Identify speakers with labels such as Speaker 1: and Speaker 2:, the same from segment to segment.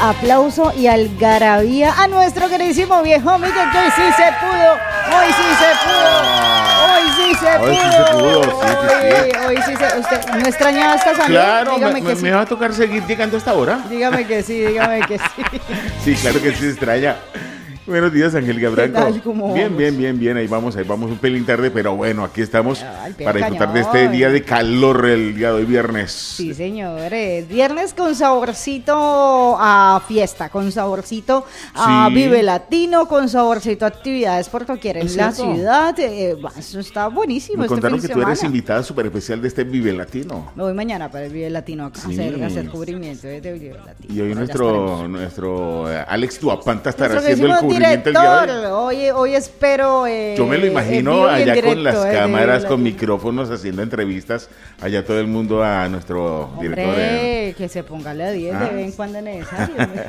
Speaker 1: aplauso y algarabía a nuestro queridísimo viejo Miguel, que hoy sí se pudo, hoy sí se pudo, hoy sí se
Speaker 2: Hoy
Speaker 1: pudo,
Speaker 2: sí se pudo, sí.
Speaker 1: hoy sí se, ¿usted no extrañaba esta salud?
Speaker 2: Claro,
Speaker 1: Dígame que sí.
Speaker 2: me va a tocar seguir llegando a esta hora.
Speaker 1: Dígame que sí, dígame que sí.
Speaker 2: Sí, claro que sí se extraña. Buenos días, Angélica Branco.
Speaker 1: tal? ¿Cómo
Speaker 2: Bien,
Speaker 1: vamos?
Speaker 2: bien. Ahí vamos un pelín tarde, pero bueno, aquí estamos
Speaker 1: Al pie
Speaker 2: para
Speaker 1: del
Speaker 2: disfrutar de
Speaker 1: cañón.
Speaker 2: este día de calor, el día de hoy, viernes.
Speaker 1: Sí, señores. Viernes con saborcito a fiesta, con saborcito a
Speaker 2: Sí.
Speaker 1: Vive Latino, con saborcito a actividades por doquier en
Speaker 2: ¿Es
Speaker 1: la
Speaker 2: cierto?
Speaker 1: ciudad. Eso está buenísimo
Speaker 2: Me
Speaker 1: este fin
Speaker 2: contaron
Speaker 1: de
Speaker 2: que tú eres
Speaker 1: semana.
Speaker 2: invitada súper especial de este Vive Latino.
Speaker 1: Me voy mañana para el Vive Latino a
Speaker 2: Sí.
Speaker 1: hacer cubrimiento de Vive Latino.
Speaker 2: Y hoy
Speaker 1: Por allá estaremos.
Speaker 2: nuestro Alex Tuapanta estará
Speaker 1: Nuestro
Speaker 2: haciendo el
Speaker 1: queridísimo
Speaker 2: cubrimiento el día de hoy.
Speaker 1: director, hoy espero.
Speaker 2: Yo me lo
Speaker 1: en
Speaker 2: imagino
Speaker 1: vivo y en
Speaker 2: allá
Speaker 1: directo,
Speaker 2: con las
Speaker 1: de
Speaker 2: cámaras,
Speaker 1: Vive
Speaker 2: con
Speaker 1: Latino.
Speaker 2: micrófonos, haciendo entrevistas. Allá todo el mundo a nuestro director.
Speaker 1: Hombre, que se ponga la 10
Speaker 2: Ah.
Speaker 1: de vez en cuando es necesario. hombre.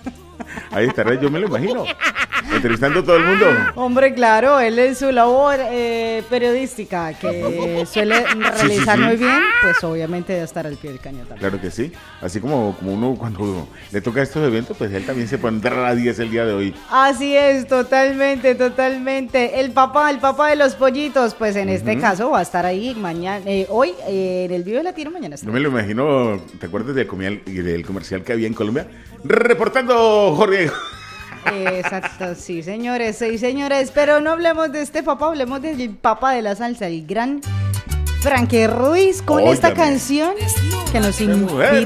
Speaker 2: Ahí estará, yo me lo imagino. Entrevistando a todo el mundo.
Speaker 1: Hombre, claro, él en su labor periodística que suele realizar
Speaker 2: sí.
Speaker 1: muy bien, pues obviamente debe estar al pie del cañón también.
Speaker 2: Claro que sí. Así como uno cuando le toca estos eventos, pues él también se pondrá a la 10 el día de hoy.
Speaker 1: Así es, totalmente. El papá de los pollitos, pues en este caso va a estar ahí mañana, hoy en el Vive Latino, mañana está.
Speaker 2: Yo me lo imagino, ¿te acuerdas del comercial que había en Colombia? Reportando Jorge.
Speaker 1: Exacto, sí señores, pero no hablemos de este papá, hablemos del papá de la salsa, el gran Frankie Ruiz, con esta
Speaker 2: Óigame.
Speaker 1: canción que nos
Speaker 2: mujer.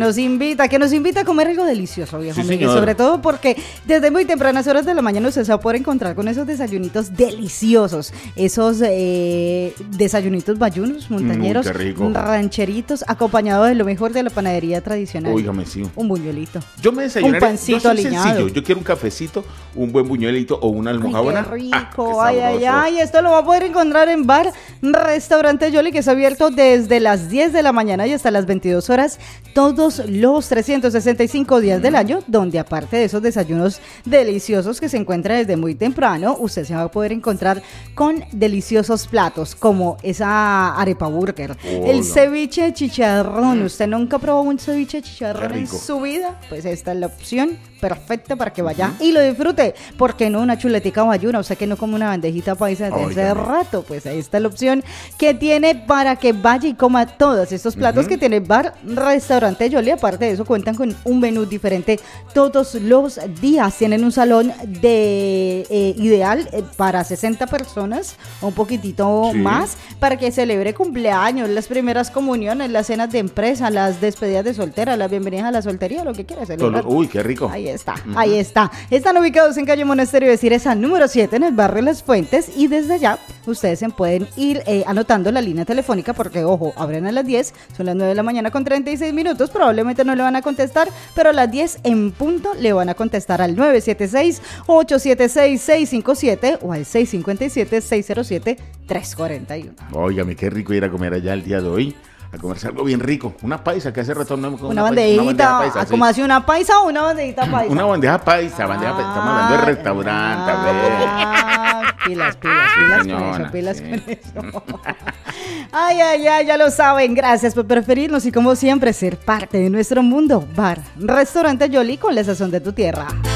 Speaker 1: invita a comer algo delicioso, viejo
Speaker 2: Sí,
Speaker 1: Miguel,
Speaker 2: señor.
Speaker 1: sobre todo porque desde muy tempranas horas de la mañana usted se va a poder encontrar con esos desayunitos deliciosos, esos desayunitos bayunos, montañeros,
Speaker 2: qué rico.
Speaker 1: rancheritos, acompañados de lo mejor de la panadería tradicional.
Speaker 2: Óigame, sí.
Speaker 1: Un buñuelito.
Speaker 2: Yo me desayunaré.
Speaker 1: Un pancito
Speaker 2: yo soy
Speaker 1: aliñado.
Speaker 2: sencillo. Yo quiero un cafecito, un buen buñuelito o una almojábana.
Speaker 1: Ay, qué
Speaker 2: Ah,
Speaker 1: rico,
Speaker 2: qué
Speaker 1: ay,
Speaker 2: sabroso.
Speaker 1: esto lo va a poder encontrar en bar, restaurante Yoli, que está abierto desde las 10 de la mañana y hasta las 22 horas, todos los 365 días del año, donde aparte de esos desayunos deliciosos que se encuentran desde muy temprano, usted se va a poder encontrar con deliciosos platos, como esa arepa burger, el ceviche de chicharrón. ¿Usted nunca probó un ceviche de chicharrón
Speaker 2: Qué
Speaker 1: en
Speaker 2: rico.
Speaker 1: su vida? Pues esta es la opción perfecta para que vaya y lo disfrute. ¿Por qué no una chuletica bayuna? O sea, que no como una bandejita paisa desde hace
Speaker 2: Óigame.
Speaker 1: rato. Pues ahí está la opción que tiene para que vaya y coma todos estos platos que tiene bar, restaurante Yoli. Aparte de eso, cuentan con un menú diferente todos los días. Tienen un salón de ideal para 60 personas, un poquitito
Speaker 2: Sí.
Speaker 1: más, para que celebre cumpleaños, las primeras comuniones, las cenas de empresa, las despedidas de soltera, las bienvenidas a la soltería, lo que quiera celebrar.
Speaker 2: Uy, qué rico.
Speaker 1: Ahí está, ahí está. Están ubicados en calle Monasterio de Ciresa número 7 en el barrio Las Fuentes, y desde allá ustedes se pueden ir anotando la línea telefónica porque, ojo, abren a las 10, son las 9 de la mañana con 36 minutos, probablemente no le van a contestar, pero a las 10 en punto le van a contestar al 976-876-657 o al 657-607-341.
Speaker 2: Óigame, qué rico ir a comer allá el día de hoy. A comerse algo bien rico. Una paisa, que hace rato no hemos comido
Speaker 1: Una
Speaker 2: paisa,
Speaker 1: bandejita,
Speaker 2: bandeja paisa, sí.
Speaker 1: como hace una paisa o una bandejita paisa.
Speaker 2: Una bandeja paisa, estamos hablando de restaurante, a ver.
Speaker 1: Pilas con
Speaker 2: Señora,
Speaker 1: eso, pilas
Speaker 2: sí.
Speaker 1: con eso. Ay, ya lo saben. Gracias por preferirnos y como siempre ser parte de nuestro mundo. Bar, restaurante Yoli, con la sazón de tu tierra.